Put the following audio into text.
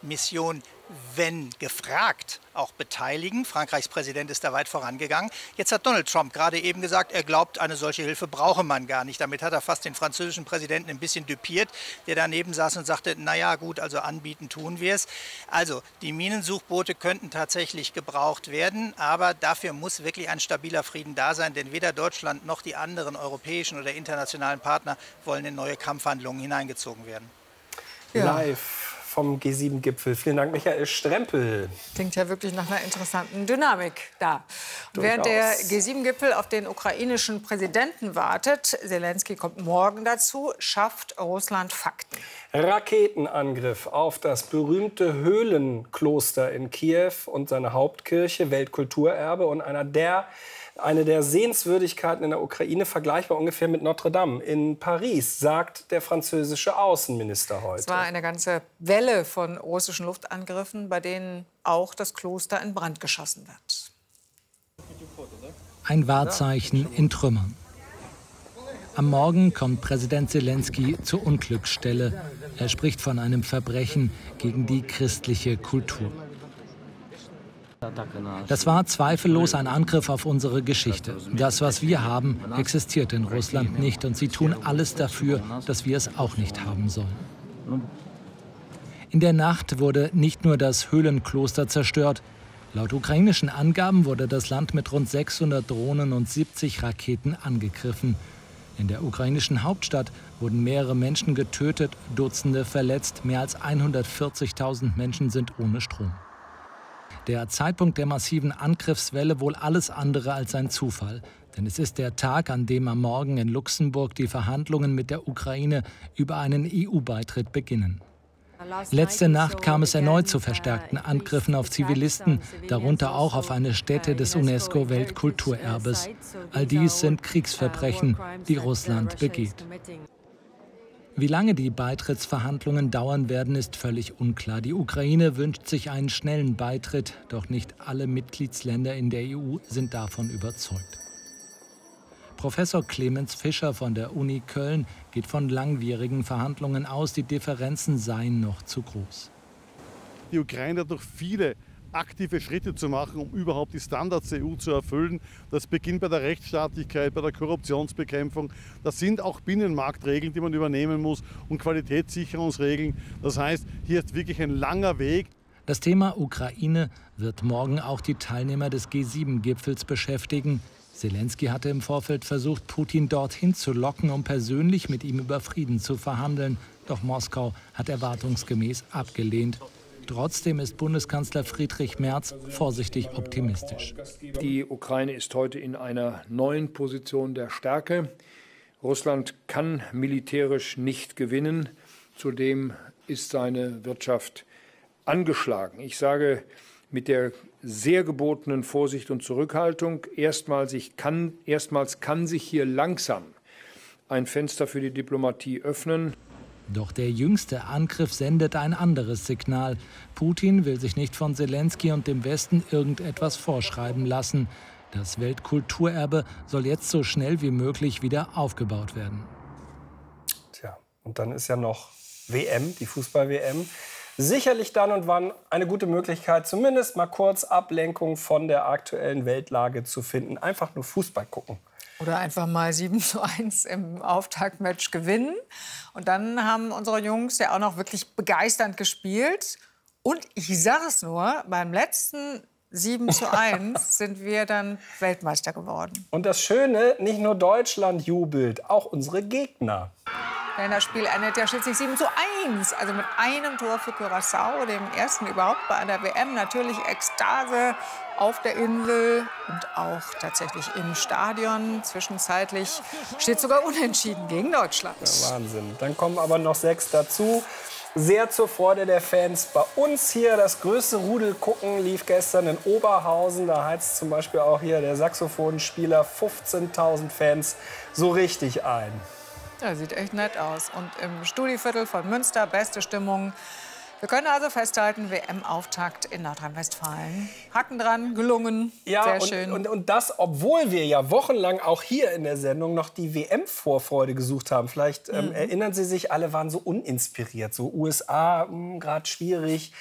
Mission, wenn gefragt, auch beteiligen. Frankreichs Präsident ist da weit vorangegangen. Jetzt hat Donald Trump gerade eben gesagt, er glaubt, eine solche Hilfe brauche man gar nicht. Damit hat er fast den französischen Präsidenten ein bisschen düpiert, der daneben saß und sagte, naja gut, also anbieten tun wir es. Also die Minensuchboote könnten tatsächlich gebraucht werden, aber dafür muss wirklich ein stabiler Frieden da sein, denn weder Deutschland noch die anderen europäischen oder internationalen Partner wollen in neue Kampfhandlungen hineingezogen werden. Ja. Live vom G7-Gipfel. Vielen Dank, Michael Strempel. Klingt ja wirklich nach einer interessanten Dynamik da. Während der G7-Gipfel auf den ukrainischen Präsidenten wartet, Selenskyj kommt morgen dazu, schafft Russland Fakten. Raketenangriff auf das berühmte Höhlenkloster in Kiew und seine Hauptkirche, Weltkulturerbe und eine der Sehenswürdigkeiten in der Ukraine, vergleichbar ungefähr mit Notre Dame in Paris, sagt der französische Außenminister heute. Es war eine ganze Welle von russischen Luftangriffen, bei denen auch das Kloster in Brand geschossen wird. Ein Wahrzeichen in Trümmern. Am Morgen kommt Präsident Selenskyj zur Unglücksstelle. Er spricht von einem Verbrechen gegen die christliche Kultur. Das war zweifellos ein Angriff auf unsere Geschichte. Das, was wir haben, existiert in Russland nicht. Und sie tun alles dafür, dass wir es auch nicht haben sollen. In der Nacht wurde nicht nur das Höhlenkloster zerstört. Laut ukrainischen Angaben wurde das Land mit rund 600 Drohnen und 70 Raketen angegriffen. In der ukrainischen Hauptstadt wurden mehrere Menschen getötet, Dutzende verletzt. Mehr als 140.000 Menschen sind ohne Strom. Der Zeitpunkt der massiven Angriffswelle wohl alles andere als ein Zufall. Denn es ist der Tag, an dem am Morgen in Luxemburg die Verhandlungen mit der Ukraine über einen EU-Beitritt beginnen. Letzte Nacht kam es erneut zu verstärkten Angriffen auf Zivilisten, darunter auch auf eine Stätte des UNESCO-Weltkulturerbes. All dies sind Kriegsverbrechen, die Russland begeht. Wie lange die Beitrittsverhandlungen dauern werden, ist völlig unklar. Die Ukraine wünscht sich einen schnellen Beitritt, doch nicht alle Mitgliedsländer in der EU sind davon überzeugt. Professor Clemens Fischer von der Uni Köln geht von langwierigen Verhandlungen aus. Die Differenzen seien noch zu groß. Die Ukraine hat noch viele aktive Schritte zu machen, um überhaupt die Standards der EU zu erfüllen. Das beginnt bei der Rechtsstaatlichkeit, bei der Korruptionsbekämpfung. Das sind auch Binnenmarktregeln, die man übernehmen muss und Qualitätssicherungsregeln. Das heißt, hier ist wirklich ein langer Weg. Das Thema Ukraine wird morgen auch die Teilnehmer des G7-Gipfels beschäftigen. Selenskyj hatte im Vorfeld versucht, Putin dorthin zu locken, um persönlich mit ihm über Frieden zu verhandeln. Doch Moskau hat erwartungsgemäß abgelehnt. Trotzdem ist Bundeskanzler Friedrich Merz vorsichtig optimistisch. Die Ukraine ist heute in einer neuen Position der Stärke. Russland kann militärisch nicht gewinnen. Zudem ist seine Wirtschaft angeschlagen. Ich sage mit der sehr gebotenen Vorsicht und Zurückhaltung, erstmals kann sich hier langsam ein Fenster für die Diplomatie öffnen. Doch der jüngste Angriff sendet ein anderes Signal. Putin will sich nicht von Selenskyj und dem Westen irgendetwas vorschreiben lassen. Das Weltkulturerbe soll jetzt so schnell wie möglich wieder aufgebaut werden. Tja, und dann ist ja noch WM, die Fußball-WM. Sicherlich dann und wann eine gute Möglichkeit, zumindest mal kurz Ablenkung von der aktuellen Weltlage zu finden. Einfach nur Fußball gucken. Oder einfach mal 7:1 im Auftaktmatch gewinnen. Und dann haben unsere Jungs ja auch noch wirklich begeisternd gespielt. Und ich sage es nur, beim letzten 7:1 sind wir dann Weltmeister geworden. Und das Schöne, nicht nur Deutschland jubelt, auch unsere Gegner. Denn das Spiel endet ja schließlich 7:1. Also mit einem Tor für Curaçao, dem ersten überhaupt bei einer WM. Natürlich Ekstase auf der Insel und auch tatsächlich im Stadion. Zwischenzeitlich steht sogar unentschieden gegen Deutschland. Ja, Wahnsinn. Dann kommen aber noch 6 dazu. Sehr zur Freude der Fans. Bei uns hier das größte Rudel gucken lief gestern in Oberhausen. Da heizt zum Beispiel auch hier der Saxophonspieler 15.000 Fans so richtig ein. Ja, sieht echt nett aus. Und im Studiviertel von Münster beste Stimmung. Wir können also festhalten, WM-Auftakt in Nordrhein-Westfalen. Haken dran, gelungen, ja, sehr schön. Und das, obwohl wir ja wochenlang auch hier in der Sendung noch die WM-Vorfreude gesucht haben. Vielleicht erinnern Sie sich, alle waren so uninspiriert. So USA, gerade schwierig.